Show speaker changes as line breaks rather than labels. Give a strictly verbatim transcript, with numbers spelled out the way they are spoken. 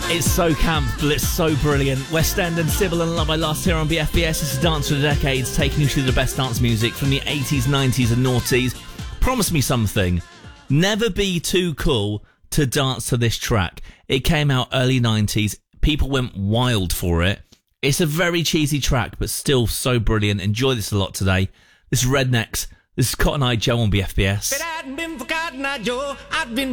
It's so camp, but it's so brilliant. West End and Sybil and Love I Lost here on B F B S. This is Dance for the Decades, taking you through the best dance music from the eighties, nineties and noughties. Promise me something. Never be too cool to dance to this track. It came out early nineties. People went wild for it. It's a very cheesy track, but still so brilliant. Enjoy this a lot today. This is Rednecks. This is Cotton Eye Joe on B F B S.
If it hadn't been for Cotton Eye Joe, I'd been